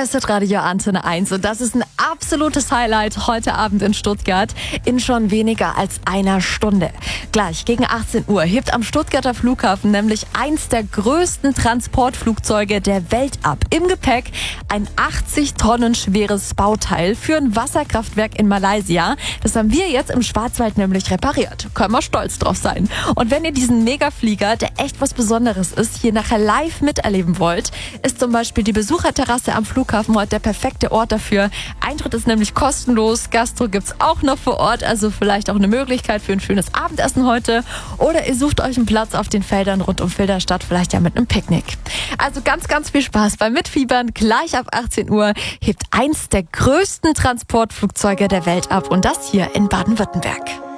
Hier ist das Radio Antenne 1 und das ist ein absolutes Highlight heute Abend in Stuttgart in schon weniger als einer Stunde. Gleich gegen 18 Uhr hebt am Stuttgarter Flughafen nämlich eins der größten Transportflugzeuge der Welt ab. Im Gepäck ein 80 Tonnen schweres Bauteil für ein Wasserkraftwerk in Malaysia. Das haben wir jetzt im Schwarzwald nämlich repariert. Können wir stolz drauf sein. Und wenn ihr diesen Megaflieger, der echt was Besonderes ist, hier nachher live miterleben wollt, ist zum Beispiel die Besucherterrasse am Flughafen heute der perfekte Ort dafür. Eintritt ist nämlich kostenlos, Gastro gibt's auch noch vor Ort, also vielleicht auch eine Möglichkeit für ein schönes Abendessen heute. Oder ihr sucht euch einen Platz auf den Feldern rund um Filderstadt, vielleicht ja mit einem Picknick. Also ganz, ganz viel Spaß beim Mitfiebern. Gleich ab 18 Uhr hebt eins der größten Transportflugzeuge der Welt ab und das hier in Baden-Württemberg.